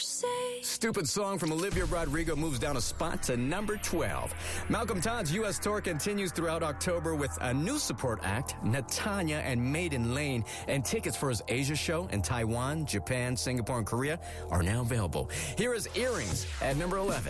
Stupid Song from Olivia Rodrigo moves down a spot to number 12. Malcolm Todd's U.S. tour continues throughout October with a new support act, Natanya and Maiden Lane, and tickets for his Asia show in Taiwan, Japan, Singapore, and Korea are now available. Here is Earrings at number 11.